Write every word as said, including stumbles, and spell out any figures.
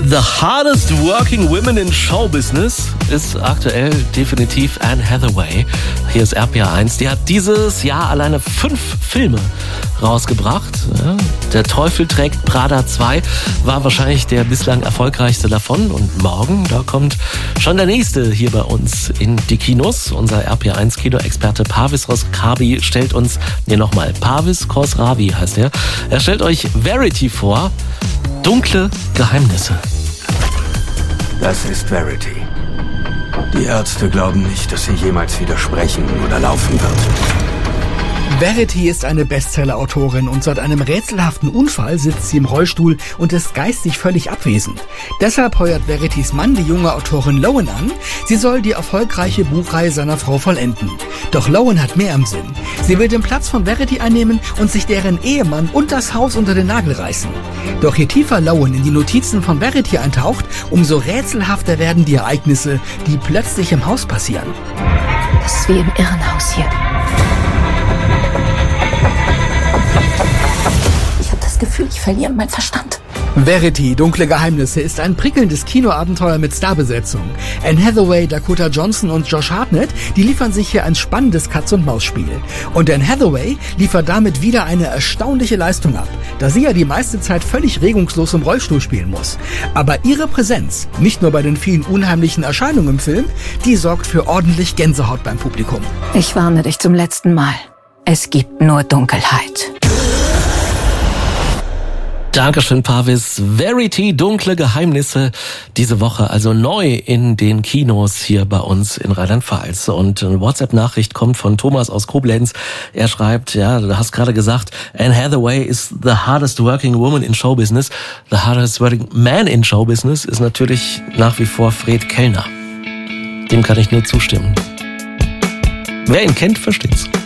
The hardest working women in show business ist aktuell definitiv Anne Hathaway. Hier ist R P R eins. Die hat dieses Jahr alleine fünf Filme rausgebracht. Ja, Der Teufel trägt Prada zwei war wahrscheinlich der bislang erfolgreichste davon. Und morgen, da kommt schon der nächste hier bei uns in die Kinos. Unser R P R eins Kinoexperte Parvis Khosravi stellt uns, nee nochmal, Parvis Khosravi heißt er. Er stellt euch Verity vor. Dunkle Geheimnisse. Das ist Verity. Die Ärzte glauben nicht, dass sie jemals wieder sprechen oder laufen wird. Verity ist eine Bestseller-Autorin und seit einem rätselhaften Unfall sitzt sie im Rollstuhl und ist geistig völlig abwesend. Deshalb heuert Veritys Mann die junge Autorin Lowen an. Sie soll die erfolgreiche Buchreihe seiner Frau vollenden. Doch Lowen hat mehr im Sinn. Sie will den Platz von Verity einnehmen und sich deren Ehemann und das Haus unter den Nagel reißen. Doch je tiefer Lowen in die Notizen von Verity eintaucht, umso rätselhafter werden die Ereignisse, die plötzlich im Haus passieren. Das ist wie im Irrenhaus hier. Ich habe das Gefühl, ich verliere meinen Verstand. Verity, Dunkle Geheimnisse ist ein prickelndes Kinoabenteuer mit Starbesetzung. Anne Hathaway, Dakota Johnson und Josh Hartnett, die liefern sich hier ein spannendes Katz-und-Maus-Spiel. Und Anne Hathaway liefert damit wieder eine erstaunliche Leistung ab, da sie ja die meiste Zeit völlig regungslos im Rollstuhl spielen muss. Aber ihre Präsenz, nicht nur bei den vielen unheimlichen Erscheinungen im Film, die sorgt für ordentlich Gänsehaut beim Publikum. Ich warne dich zum letzten Mal. Es gibt nur Dunkelheit. Dankeschön, Parvis. Verity, Dunkle Geheimnisse. Diese Woche also neu in den Kinos hier bei uns in Rheinland-Pfalz. Und eine WhatsApp-Nachricht kommt von Thomas aus Koblenz. Er schreibt, ja, du hast gerade gesagt, Anne Hathaway is the hardest working woman in show business. The hardest working man in show business ist natürlich nach wie vor Fred Kellner. Dem kann ich nur zustimmen. Wer ihn kennt, versteht's.